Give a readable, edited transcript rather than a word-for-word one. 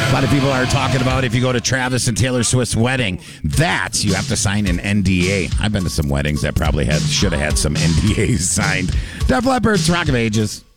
A lot of people are talking about if you go to Travis and Taylor Swift's wedding, you have to sign an NDA. I've been to some weddings that probably should have had some NDAs signed. Def Leppard's Rock of Ages.